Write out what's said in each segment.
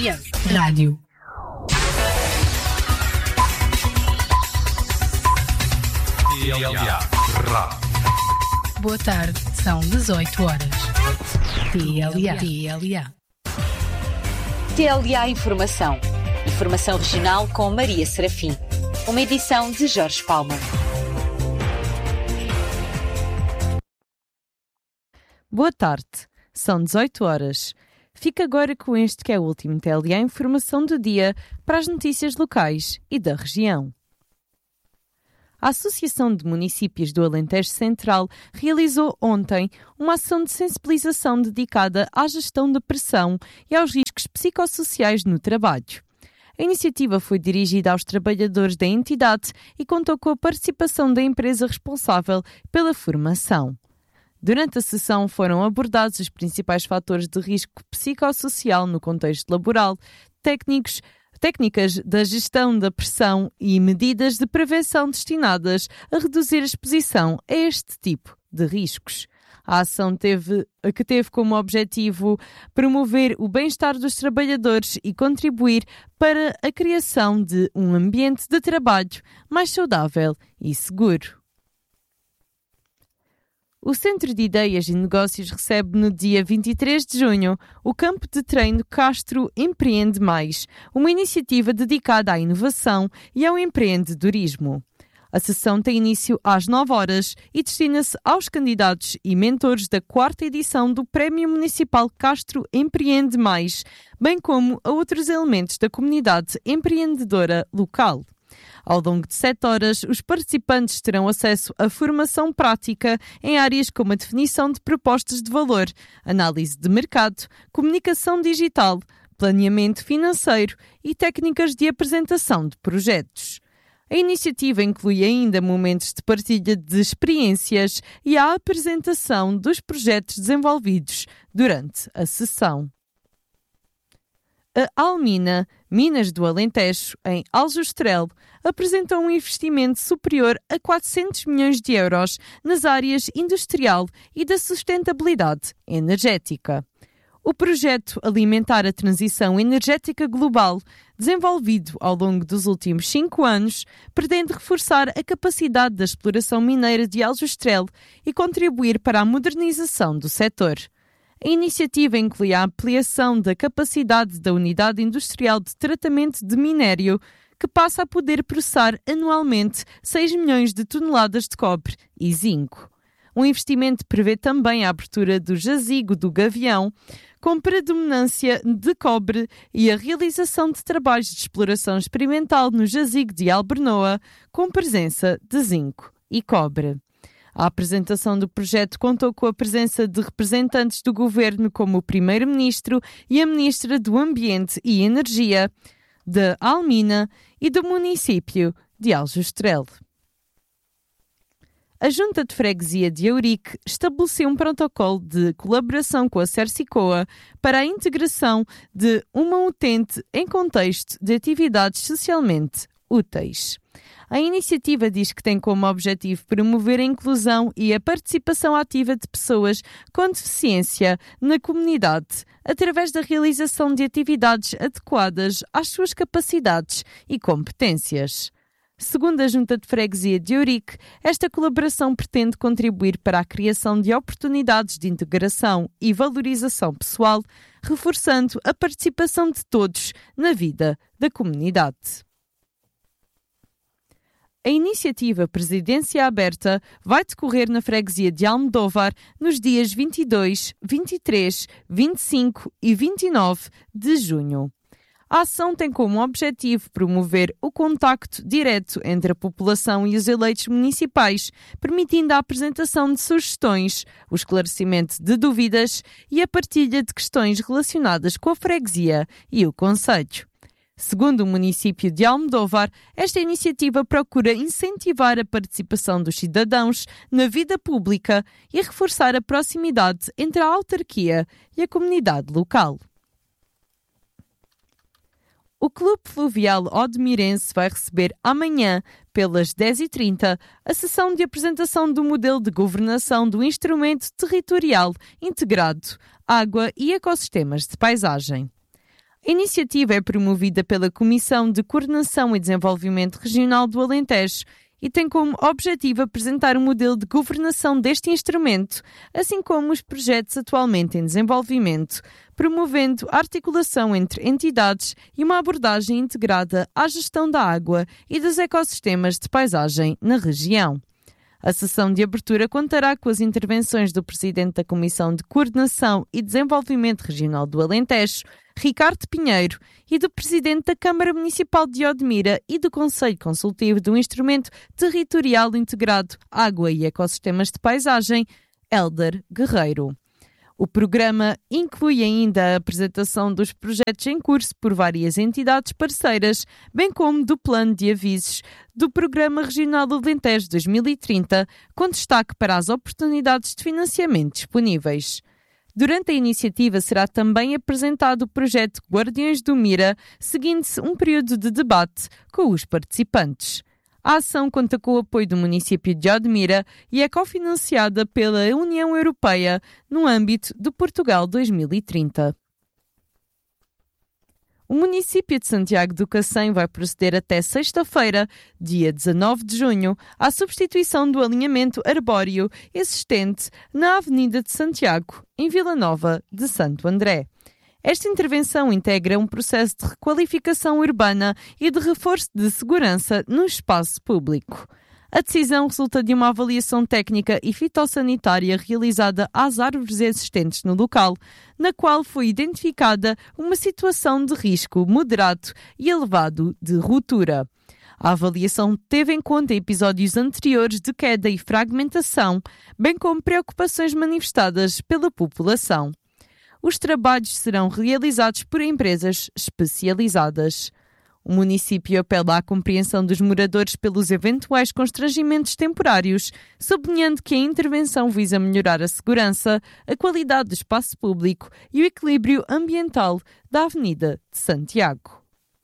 TLA Rádio. TLA Rádio. Boa tarde, são 18 horas. TLA. TLA Informação. Informação regional com Maria Serafim. Uma edição de Jorge Palma. Boa tarde, são 18 horas. Fica agora com este que é o último TLA Informação do dia para as notícias locais e da região. A Associação de Municípios do Alentejo Central realizou ontem uma ação de sensibilização dedicada à gestão da pressão e aos riscos psicossociais no trabalho. A iniciativa foi dirigida aos trabalhadores da entidade e contou com a participação da empresa responsável pela formação. Durante a sessão foram abordados os principais fatores de risco psicossocial no contexto laboral, técnicas da gestão da pressão e medidas de prevenção destinadas a reduzir a exposição a este tipo de riscos. A ação teve como objetivo promover o bem-estar dos trabalhadores e contribuir para a criação de um ambiente de trabalho mais saudável e seguro. O Centro de Ideias e Negócios recebe no dia 23 de junho o campo de treino Castro Empreende Mais, uma iniciativa dedicada à inovação e ao empreendedorismo. A sessão tem início às 9 horas e destina-se aos candidatos e mentores da 4ª edição do Prémio Municipal Castro Empreende Mais, bem como a outros elementos da comunidade empreendedora local. Ao longo de 7 horas, os participantes terão acesso a formação prática em áreas como a definição de propostas de valor, análise de mercado, comunicação digital, planeamento financeiro e técnicas de apresentação de projetos. A iniciativa inclui ainda momentos de partilha de experiências e a apresentação dos projetos desenvolvidos durante a sessão. A Almina, Minas do Alentejo, em Aljustrel, apresentou um investimento superior a 400 milhões de euros nas áreas industrial e da sustentabilidade energética. O projeto Alimentar a Transição Energética Global, desenvolvido ao longo dos últimos 5 anos, pretende reforçar a capacidade da exploração mineira de Aljustrel e contribuir para a modernização do setor. A iniciativa inclui a ampliação da capacidade da Unidade Industrial de Tratamento de Minério, que passa a poder processar anualmente 6 milhões de toneladas de cobre e zinco. O investimento prevê também a abertura do jazigo do Gavião, com predominância de cobre, e a realização de trabalhos de exploração experimental no jazigo de Albernoa, com presença de zinco e cobre. A apresentação do projeto contou com a presença de representantes do governo, como o Primeiro-Ministro e a Ministra do Ambiente e Energia, da Almina e do município de Aljustrel. A Junta de Freguesia de Eurique estabeleceu um protocolo de colaboração com a Sersicoa para a integração de uma utente em contexto de atividades socialmente úteis. A iniciativa diz que tem como objetivo promover a inclusão e a participação ativa de pessoas com deficiência na comunidade, através da realização de atividades adequadas às suas capacidades e competências. Segundo a Junta de Freguesia de Eurique, esta colaboração pretende contribuir para a criação de oportunidades de integração e valorização pessoal, reforçando a participação de todos na vida da comunidade. A iniciativa Presidência Aberta vai decorrer na freguesia de Almodóvar nos dias 22, 23, 25 e 29 de junho. A ação tem como objetivo promover o contacto direto entre a população e os eleitos municipais, permitindo a apresentação de sugestões, o esclarecimento de dúvidas e a partilha de questões relacionadas com a freguesia e o concelho. Segundo o município de Almodóvar, esta iniciativa procura incentivar a participação dos cidadãos na vida pública e reforçar a proximidade entre a autarquia e a comunidade local. O Clube Fluvial Odmirense vai receber amanhã, pelas 10h30, a sessão de apresentação do modelo de governação do Instrumento Territorial Integrado, Água e Ecossistemas de Paisagem. A iniciativa é promovida pela Comissão de Coordenação e Desenvolvimento Regional do Alentejo e tem como objetivo apresentar um modelo de governação deste instrumento, assim como os projetos atualmente em desenvolvimento, promovendo a articulação entre entidades e uma abordagem integrada à gestão da água e dos ecossistemas de paisagem na região. A sessão de abertura contará com as intervenções do Presidente da Comissão de Coordenação e Desenvolvimento Regional do Alentejo, Ricardo Pinheiro, e do Presidente da Câmara Municipal de Odmira e do Conselho Consultivo do Instrumento Territorial Integrado Água e Ecossistemas de Paisagem, Hélder Guerreiro. O programa inclui ainda a apresentação dos projetos em curso por várias entidades parceiras, bem como do plano de avisos do Programa Regional do Alentejo 2030, com destaque para as oportunidades de financiamento disponíveis. Durante a iniciativa será também apresentado o projeto Guardiões do Mira, seguindo-se um período de debate com os participantes. A ação conta com o apoio do município de Odmira e é cofinanciada pela União Europeia no âmbito do Portugal 2030. O município de Santiago do Cacém vai proceder até sexta-feira, dia 19 de junho, à substituição do alinhamento arbóreo existente na Avenida de Santiago, em Vila Nova de Santo André. Esta intervenção integra um processo de requalificação urbana e de reforço de segurança no espaço público. A decisão resulta de uma avaliação técnica e fitossanitária realizada às árvores existentes no local, na qual foi identificada uma situação de risco moderado e elevado de ruptura. A avaliação teve em conta episódios anteriores de queda e fragmentação, bem como preocupações manifestadas pela população. Os trabalhos serão realizados por empresas especializadas. O município apela à compreensão dos moradores pelos eventuais constrangimentos temporários, sublinhando que a intervenção visa melhorar a segurança, a qualidade do espaço público e o equilíbrio ambiental da Avenida de Santiago.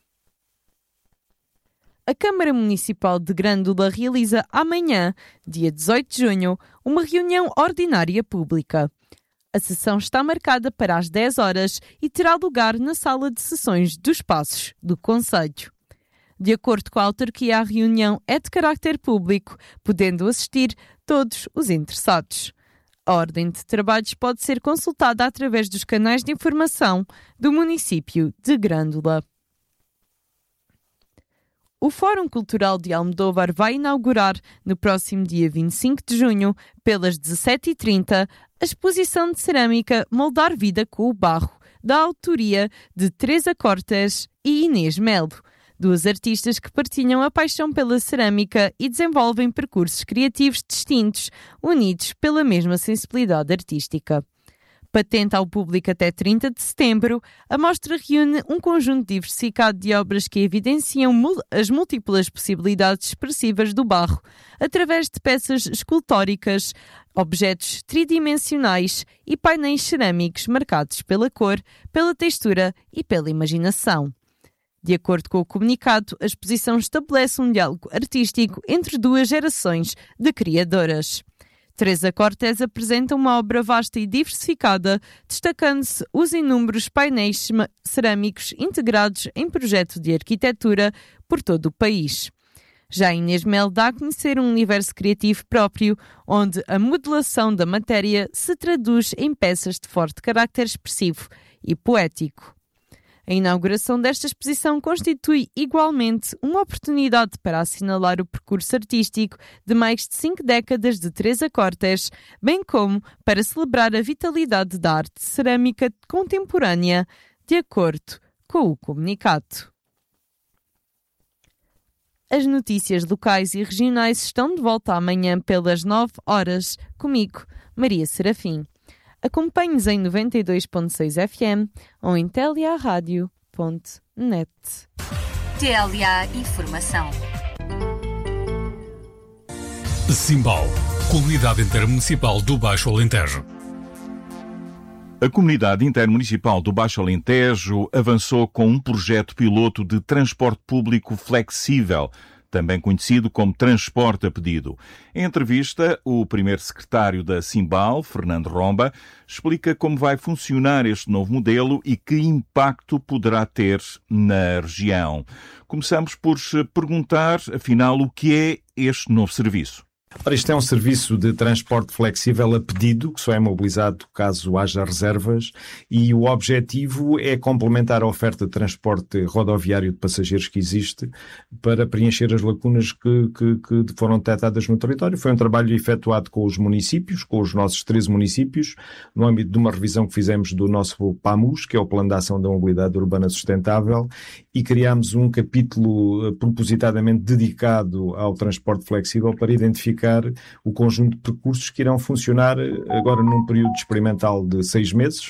A Câmara Municipal de Grândola realiza amanhã, dia 18 de junho, uma reunião ordinária pública. A sessão está marcada para as 10 horas e terá lugar na sala de sessões dos Passos do Conselho. De acordo com a autarquia, a reunião é de carácter público, podendo assistir todos os interessados. A ordem de trabalhos pode ser consultada através dos canais de informação do município de Grândola. O Fórum Cultural de Almodóvar vai inaugurar, no próximo dia 25 de junho, pelas 17h30, a exposição de cerâmica Moldar Vida com o Barro, da autoria de Teresa Cortes e Inês Melo, duas artistas que partilham a paixão pela cerâmica e desenvolvem percursos criativos distintos, unidos pela mesma sensibilidade artística. Patente ao público até 30 de setembro, a mostra reúne um conjunto diversificado de obras que evidenciam as múltiplas possibilidades expressivas do barro, através de peças escultóricas, objetos tridimensionais e painéis cerâmicos marcados pela cor, pela textura e pela imaginação. De acordo com o comunicado, a exposição estabelece um diálogo artístico entre duas gerações de criadoras. Teresa Cortes apresenta uma obra vasta e diversificada, destacando-se os inúmeros painéis cerâmicos integrados em projetos de arquitetura por todo o país. Já Inês Melo dá a conhecer um universo criativo próprio, onde a modelação da matéria se traduz em peças de forte caráter expressivo e poético. A inauguração desta exposição constitui igualmente uma oportunidade para assinalar o percurso artístico de mais de 5 décadas de Teresa Cortes, bem como para celebrar a vitalidade da arte cerâmica contemporânea, de acordo com o comunicado. As notícias locais e regionais estão de volta amanhã pelas 9 horas, comigo, Maria Serafim. Acompanhe-nos em 92.6 FM ou em teliaradio.net. TLA Informação. Simbal, Comunidade Intermunicipal do Baixo Alentejo. A Comunidade Intermunicipal do Baixo Alentejo avançou com um projeto piloto de transporte público flexível, também conhecido como transporte a pedido. Em entrevista, o primeiro secretário da Simbal, Fernando Romba, explica como vai funcionar este novo modelo e que impacto poderá ter na região. Começamos por perguntar, afinal, o que é este novo serviço? Ora, isto é um serviço de transporte flexível a pedido, que só é mobilizado caso haja reservas, e o objetivo é complementar a oferta de transporte rodoviário de passageiros que existe para preencher as lacunas que foram detectadas no território. Foi um trabalho efetuado com os municípios, com os nossos 13 municípios, no âmbito de uma revisão que fizemos do nosso PAMUS, que é o Plano de Ação da Mobilidade Urbana Sustentável, e criámos um capítulo propositadamente dedicado ao transporte flexível para identificar o conjunto de percursos que irão funcionar agora num período experimental de 6 meses,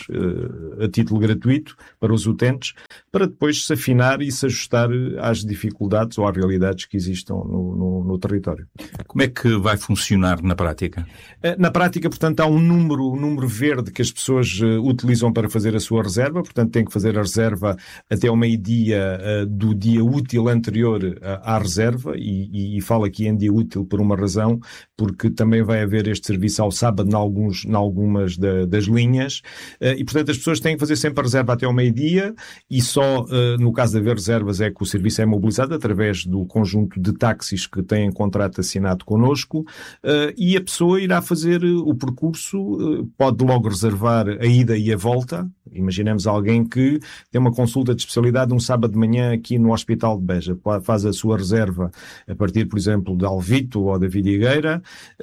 a título gratuito, para os utentes, para depois se afinar e se ajustar às dificuldades ou às realidades que existam no território. Como é que vai funcionar na prática? Na prática, portanto, há um número verde que as pessoas utilizam para fazer a sua reserva, portanto, tem que fazer a reserva até ao meio-dia do dia útil anterior à reserva, e falo aqui em dia útil por uma razão, porque também vai haver este serviço ao sábado em algumas das linhas, e portanto as pessoas têm que fazer sempre a reserva até ao meio-dia, e só no caso de haver reservas é que o serviço é mobilizado através do conjunto de táxis que têm contrato assinado connosco, e a pessoa irá fazer o percurso, pode logo reservar a ida e a volta. Imaginemos alguém que tem uma consulta de especialidade um sábado de manhã aqui no Hospital de Beja, faz a sua reserva a partir, por exemplo, de Alvito ou da Vidigueira,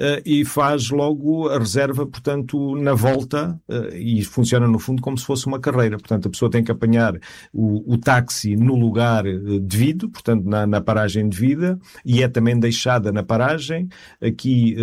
e faz logo a reserva, portanto, na volta, e funciona no fundo como se fosse uma carreira. Portanto, a pessoa tem que apanhar o táxi no lugar devido, portanto, na paragem devida, e é também deixada na paragem, aqui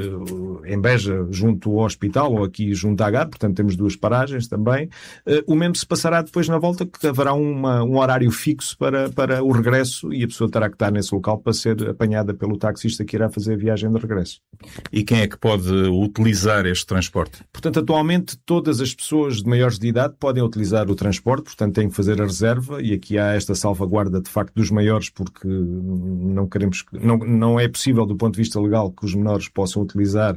em Beja, junto ao hospital, ou aqui junto à Agar, portanto, temos 2 paragens também. O mesmo se passará depois na volta, que haverá um horário fixo para o regresso, e a pessoa terá que estar nesse local para ser apanhada pelo taxista que irá fazer a viagem de regresso. E quem é que pode utilizar este transporte? Portanto, atualmente todas as pessoas de maiores de idade podem utilizar o transporte, portanto têm que fazer a reserva, e aqui há esta salvaguarda de facto dos maiores, porque não é possível do ponto de vista legal que os menores possam utilizar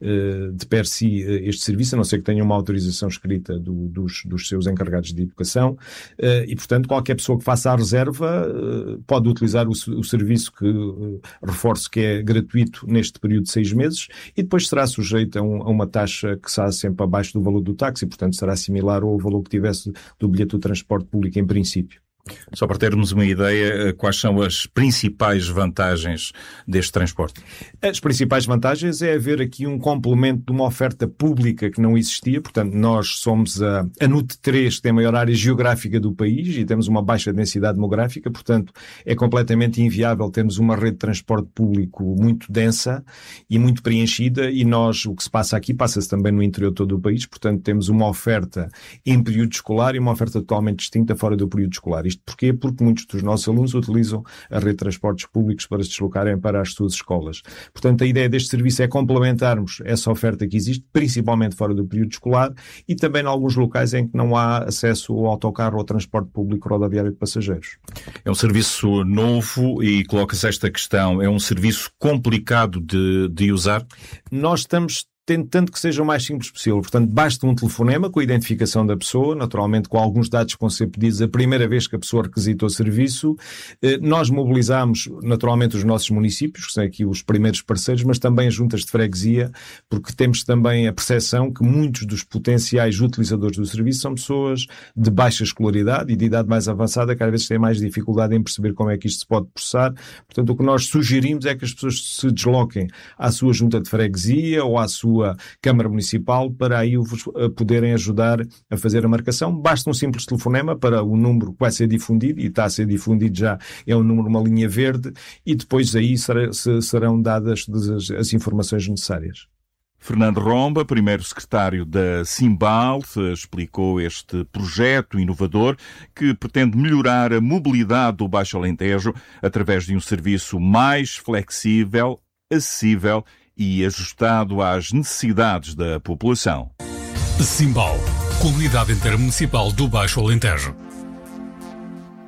de per si este serviço, a não ser que tenham uma autorização escrita dos seus encarregados de educação, e portanto qualquer pessoa que faça a reserva pode utilizar o serviço, que reforço que é gratuito neste período de 6 meses, e depois será sujeito a uma taxa que será sempre abaixo do valor do táxi, portanto será similar ao valor que tivesse do bilhete do transporte público em princípio. Só para termos uma ideia, quais são as principais vantagens deste transporte? As principais vantagens é haver aqui um complemento de uma oferta pública que não existia. Portanto, nós somos a NUT 3, que tem a maior área geográfica do país, e temos uma baixa densidade demográfica, portanto é completamente inviável termos uma rede de transporte público muito densa e muito preenchida, e o que se passa aqui passa-se também no interior de todo o país. Portanto, temos uma oferta em período escolar e uma oferta totalmente distinta fora do período escolar. Porquê? Porque muitos dos nossos alunos utilizam a rede de transportes públicos para se deslocarem para as suas escolas. Portanto, a ideia deste serviço é complementarmos essa oferta que existe, principalmente fora do período escolar, e também em alguns locais em que não há acesso ao autocarro ou ao transporte público rodoviário de passageiros. É um serviço novo e coloca-se esta questão. É um serviço complicado de usar? Nós estamos tentando que seja o mais simples possível. Portanto, basta um telefonema com a identificação da pessoa, naturalmente com alguns dados que vão ser pedidos a primeira vez que a pessoa requisita o serviço. Nós mobilizamos, naturalmente, os nossos municípios, que são aqui os primeiros parceiros, mas também as juntas de freguesia, porque temos também a percepção que muitos dos potenciais utilizadores do serviço são pessoas de baixa escolaridade e de idade mais avançada, que às vezes têm mais dificuldade em perceber como é que isto se pode processar. Portanto, o que nós sugerimos é que as pessoas se desloquem à sua junta de freguesia ou à sua Câmara Municipal para aí poderem ajudar a fazer a marcação. Basta um simples telefonema para o número que vai ser difundido, e está a ser difundido já, é um número, uma linha verde, e depois aí serão dadas as informações necessárias. Fernando Romba, primeiro secretário da Simbal, explicou este projeto inovador que pretende melhorar a mobilidade do Baixo Alentejo através de um serviço mais flexível, acessível e ajustado às necessidades da população. Simbal, Comunidade Intermunicipal do Baixo Alentejo.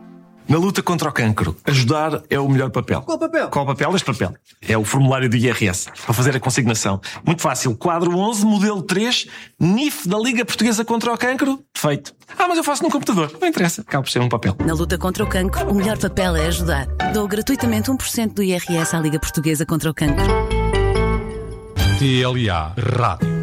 Na luta contra o cancro, ajudar é o melhor papel. Qual papel? Qual papel? Este papel. É o formulário do IRS, para fazer a consignação. Muito fácil. Quadro 11, modelo 3, NIF da Liga Portuguesa contra o Cancro. Feito. Mas eu faço num computador. Não interessa. Acaba por ser um papel. Na luta contra o cancro, o melhor papel é ajudar. Dou gratuitamente 1% do IRS à Liga Portuguesa contra o Cancro. TLA Rádio.